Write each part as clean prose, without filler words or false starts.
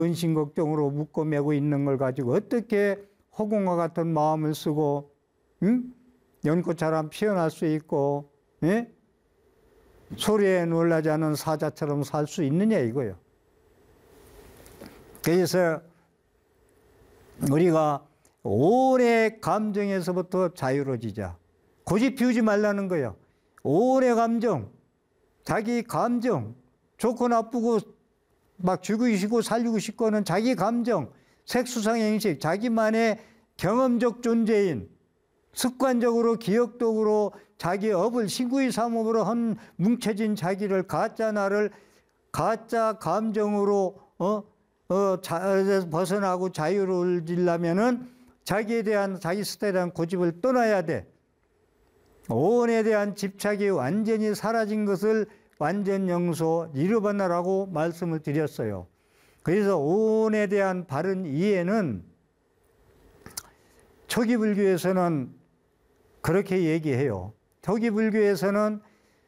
근심 걱정으로 묶어 매고 있는 걸 가지고 어떻게 허공과 같은 마음을 쓰고 연꽃처럼 피어날 수 있고 소리에 놀라지 않은 사자처럼 살 수 있느냐 이거요. 그래서 우리가 오래 감정에서부터 자유로워지자. 고집 피우지 말라는 거예요. 오래 감정, 자기 감정, 좋고 나쁘고 막 죽이시고 살리고 싶고는 자기 감정, 색수상행식, 자기만의 경험적 존재인 습관적으로 기억적으로 자기 업을 신구의 삼업으로 한 뭉쳐진 자기를 가짜 나를 가짜 감정으로 벗어나고 자유로워지려면은 자기에 대한 자기 스타일에 대한 고집을 떠나야 돼. 오온에 대한 집착이 완전히 사라진 것을 완전 영소 니르바나라고 말씀을 드렸어요. 그래서 오온에 대한 바른 이해는 초기 불교에서는 그렇게 얘기해요. 초기 불교에서는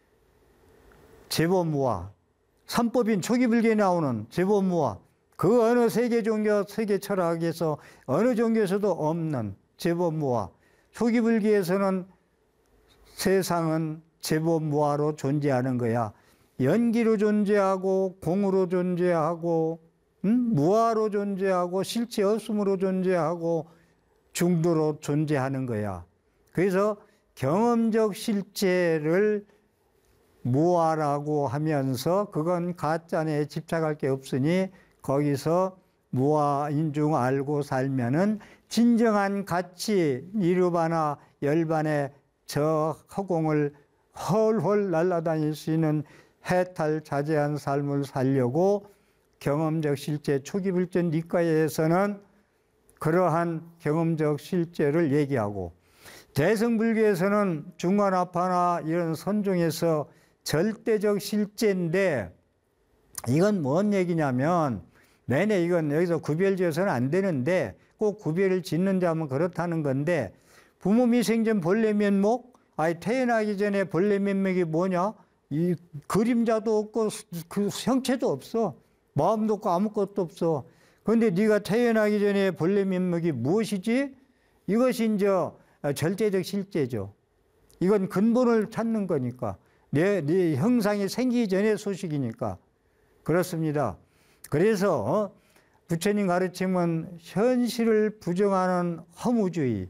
제보무아, 삼법인 초기 불교에 나오는 제보무아, 그 어느 세계 종교, 세계 철학에서 어느 종교에서도 없는 제보무아. 초기 불교에서는 세상은 제보무아로 존재하는 거야. 연기로 존재하고 공으로 존재하고 무아로 존재하고 실체 없음으로 존재하고 중도로 존재하는 거야. 그래서 경험적 실체를 무아라고 하면서 그건 가짜에 집착할 게 없으니 거기서 무아인 중 알고 살면은 진정한 가치 니르바나 열반의 저 허공을 헐헐 날아다닐 수 있는 해탈자재한 삶을 살려고 경험적 실제 초기 불교 니카에서는 그러한 경험적 실제를 얘기하고 대승불교에서는 중간아파나 이런 선종에서 절대적 실제인데 이건 뭔 얘기냐면 내내 이건 여기서 구별지어서는 안 되는데 꼭 구별을 짓는다면 그렇다는 건데 부모 미생전 본래 면목 태어나기 전에 본래 면목이 뭐냐 이 그림자도 없고 그 형체도 없어 마음도 없고 아무것도 없어 그런데 네가 태어나기 전에 본래 면목이 무엇이지? 이것이 이제 절대적 실제죠. 이건 근본을 찾는 거니까 네 형상이 생기기 전의 소식이니까 그렇습니다. 그래서 부처님 가르침은 현실을 부정하는 허무주의,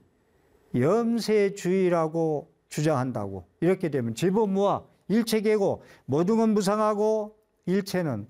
염세주의라고 주장한다고. 이렇게 되면 제보무아, 일체계고 모든 건 무상하고 일체는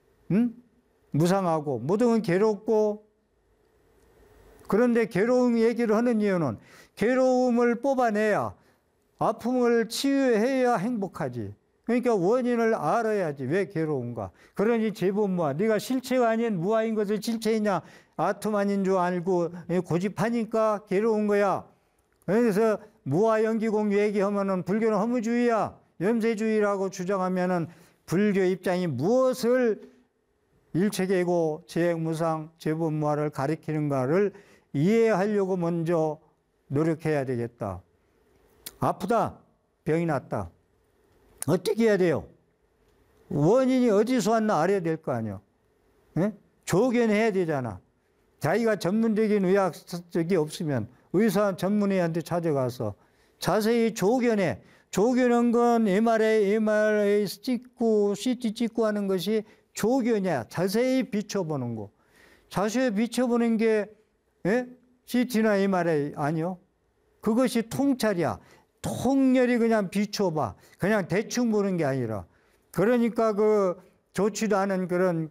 무상하고 모든 건 괴롭고 그런데 괴로움 얘기를 하는 이유는 괴로움을 뽑아내야 아픔을 치유해야 행복하지. 그러니까 원인을 알아야지 왜 괴로운가. 그러니 제보무아 네가 실체가 아닌 무아인 것을 실체이냐 아토만인 줄 알고 고집하니까 괴로운 거야. 그래서 무아연기공 얘기하면은 불교는 허무주의야 염세주의라고 주장하면은 불교 입장이 무엇을 일체계고 재행무상 제보무아를 가리키는가를 이해하려고 먼저 노력해야 되겠다. 아프다 병이 났다 어떻게 해야 돼요? 원인이 어디서 왔나 알아야 될 거 아니야. 조견해야 되잖아. 자기가 전문적인 의학적이 없으면 의사 전문의한테 찾아가서 자세히 조견해. 조견한 건 MRI 찍고 CT 찍고 하는 것이 조견이야. 자세히 비춰보는 거. 자세히 비춰보는 게 CT나 MRI 아니요. 그것이 통찰이야. 통렬히 그냥 비춰봐. 그냥 대충 보는 게 아니라. 그러니까 그 좋지도 않은 그런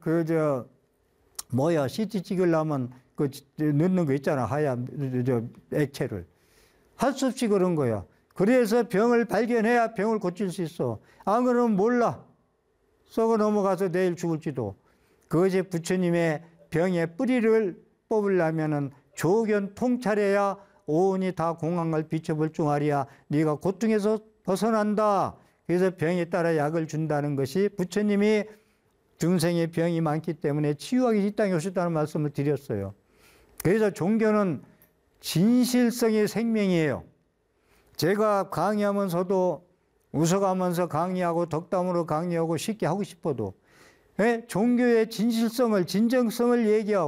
CT 찍으려면 그 넣는 거 있잖아. 하얀 액체를. 할 수 없이 그런 거야. 그래서 병을 발견해야 병을 고칠 수 있어. 안 그러면 몰라. 썩어 넘어가서 내일 죽을지도. 그것이 부처님의 병의 뿌리를 뽑으려면은 조견 통찰해야 오온이 다 공한 걸 비춰볼 줄 알이야. 네가 고통에서 벗어난다. 그래서 병에 따라 약을 준다는 것이 부처님이 중생의 병이 많기 때문에 치유하기 이 땅에 오셨다는 말씀을 드렸어요. 그래서 종교는 진실성의 생명이에요. 제가 강의하면서도 웃어가면서 강의하고 덕담으로 강의하고 쉽게 하고 싶어도 종교의 진실성을, 진정성을 얘기하고